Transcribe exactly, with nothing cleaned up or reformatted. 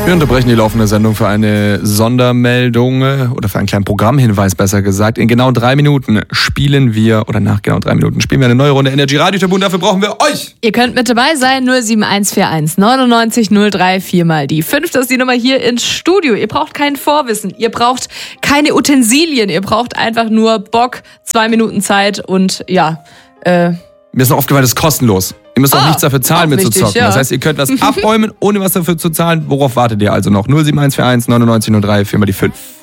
Wir unterbrechen die laufende Sendung für eine Sondermeldung oder für einen kleinen Programmhinweis, besser gesagt. In genau drei Minuten spielen wir, oder nach genau drei Minuten spielen wir eine neue Runde Energy Radio Tabu und dafür brauchen wir euch. Ihr könnt mit dabei sein, null sieben eins vier eins neunundneunzig null drei vier mal die fünf. Das ist die Nummer hier ins Studio. Ihr braucht kein Vorwissen, ihr braucht keine Utensilien, ihr braucht einfach nur Bock, zwei Minuten Zeit und ja, äh... Mir ist noch aufgefallen, das ist kostenlos. Ihr müsst auch Ah, nichts dafür zahlen, mit zu zocken. Ja. Das heißt, ihr könnt was abräumen, ohne was dafür zu zahlen. Worauf wartet ihr also noch? null sieben eins vier eins neunundneunzig null drei vier mal die fünf.